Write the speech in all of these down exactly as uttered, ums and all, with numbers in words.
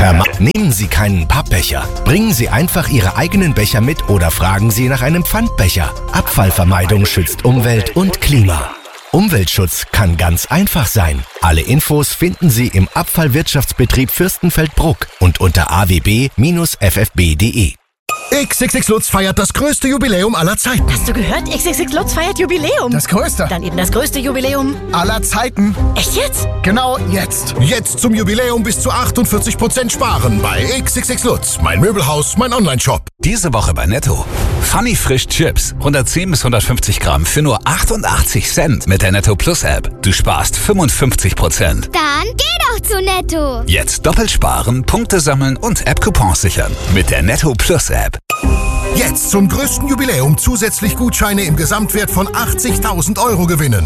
Verme- Nehmen Sie keinen Pappbecher. Bringen Sie einfach Ihre eigenen Becher mit oder fragen Sie nach einem Pfandbecher. Abfallvermeidung schützt Umwelt und Klima. Umweltschutz kann ganz einfach sein. Alle Infos finden Sie im Abfallwirtschaftsbetrieb Fürstenfeldbruck und unter a w b Bindestrich f f b punkt d e. X X X Lutz feiert das größte Jubiläum aller Zeiten. Hast du gehört? X X X Lutz feiert Jubiläum. Das größte. Dann eben das größte Jubiläum aller Zeiten. Echt jetzt? Genau jetzt. Jetzt zum Jubiläum bis zu achtundvierzig Prozent sparen bei X X X Lutz. Mein Möbelhaus, mein Online-Shop. Diese Woche bei Netto. Funny Frisch Chips. hundertzehn bis hundertfünfzig Gramm für nur achtundachtzig Cent mit der Netto Plus App. Du sparst fünfundfünfzig Prozent. Dann geh doch zu Netto. Jetzt doppelt sparen, Punkte sammeln und App-Coupons sichern. Mit der Netto Plus App. Jetzt zum größten Jubiläum zusätzlich Gutscheine im Gesamtwert von achtzigtausend Euro gewinnen.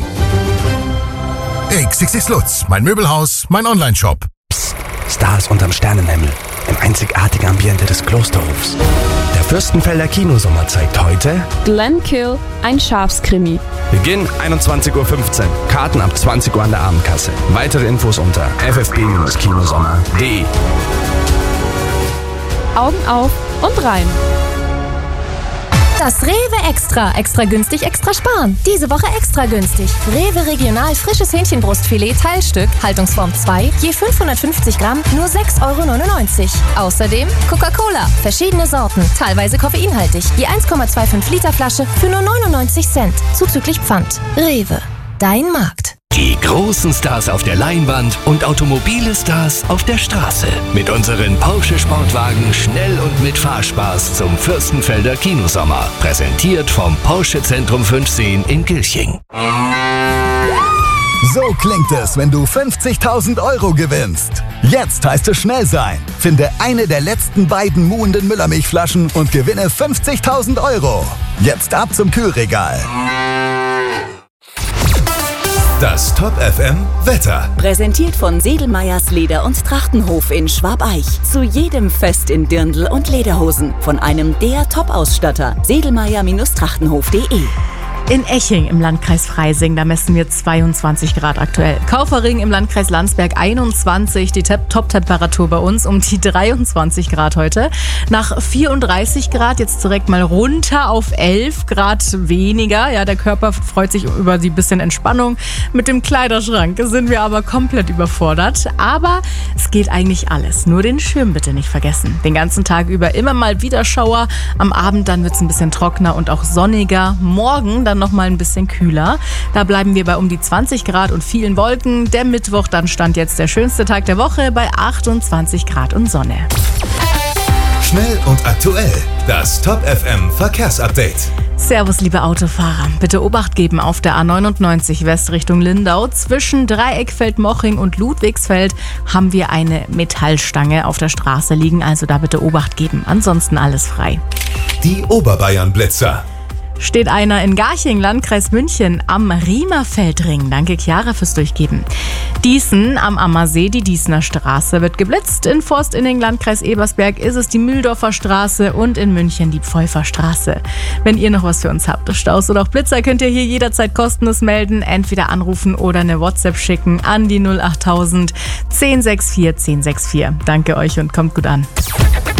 X X X Lutz, mein Möbelhaus, mein Online-Shop. Psst, Stars unterm Sternenhimmel, im einzigartigen Ambiente des Klosterhofs. Der Fürstenfelder Kinosommer zeigt heute Glenkill, ein Schafskrimi. Beginn einundzwanzig Uhr fünfzehn, Karten ab zwanzig Uhr an der Abendkasse. Weitere Infos unter f f b Bindestrich kinosommer punkt d e. Augen auf und rein. Das Rewe Extra. Extra günstig, extra sparen. Diese Woche extra günstig. Rewe Regional frisches Hähnchenbrustfilet Teilstück, Haltungsform zwei, je fünfhundertfünfzig Gramm, nur sechs Euro neunundneunzig. Außerdem Coca-Cola, verschiedene Sorten, teilweise koffeinhaltig, je eins Komma fünfundzwanzig Liter Flasche für nur neunundneunzig Cent, zuzüglich Pfand. Rewe, dein Markt. Die großen Stars auf der Leinwand und automobile Stars auf der Straße. Mit unseren Porsche Sportwagen schnell und mit Fahrspaß zum Fürstenfelder Kinosommer. Präsentiert vom Porsche Zentrum fünfzehn in Gilching. So klingt es, wenn du fünfzigtausend Euro gewinnst. Jetzt heißt es schnell sein. Finde eine der letzten beiden muhenden Müllermilchflaschen und gewinne fünfzigtausend Euro. Jetzt ab zum Kühlregal. Das Top F M Wetter. Präsentiert von Sedelmeyers Leder- und Trachtenhof in Schwabeich. Zu jedem Fest in Dirndl und Lederhosen. Von einem der Top-Ausstatter. Sedelmeyer Trachtenhof punkt de. In Eching im Landkreis Freising, da messen wir zweiundzwanzig Grad aktuell. Kaufering im Landkreis Landsberg einundzwanzig, die Top-Temperatur bei uns um die dreiundzwanzig Grad heute. Nach vierunddreißig Grad jetzt direkt mal runter auf elf Grad weniger. Ja, der Körper freut sich über die bisschen Entspannung. Mit dem Kleiderschrank sind wir aber komplett überfordert. Aber es geht eigentlich alles. Nur den Schirm bitte nicht vergessen. Den ganzen Tag über immer mal wieder Schauer. Am Abend dann wird es ein bisschen trockener und auch sonniger. Morgen dann noch mal ein bisschen kühler. Da bleiben wir bei um die zwanzig Grad und vielen Wolken. Der Mittwoch dann stand jetzt der schönste Tag der Woche bei achtundzwanzig Grad und Sonne. Schnell und aktuell. Das Top F M Verkehrsupdate. Servus, liebe Autofahrer. Bitte Obacht geben auf der A neunundneunzig West Richtung Lindau. Zwischen Dreieckfeld-Moching und Ludwigsfeld haben wir eine Metallstange auf der Straße liegen. Also da bitte Obacht geben. Ansonsten alles frei. Die Oberbayern-Blitzer. Steht einer in Garching, Landkreis München, am Riemerfeldring. Danke, Chiara, fürs Durchgeben. Dießen am Ammersee, die Dießner Straße wird geblitzt. In Forstinning, Landkreis Ebersberg, ist es die Mühldorfer Straße und in München die Pfeufer Straße. Wenn ihr noch was für uns habt, Staus oder auch Blitzer, könnt ihr hier jederzeit kostenlos melden. Entweder anrufen oder eine WhatsApp schicken an die null achttausend zehn sechs vier zehn sechs vier. Danke euch und kommt gut an.